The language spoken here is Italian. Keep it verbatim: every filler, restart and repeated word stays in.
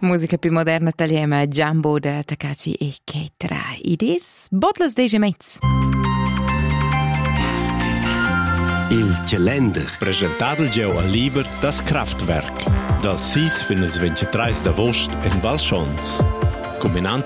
Musica più moderna italiana, Jumbo da Takashi e Ketra. Idis, Bottles de Gemets. Il calender. Presentato il geo al Liber Das Kraftwerk. Dal sis fin al ventitreis d'agost in Valschons. Combinant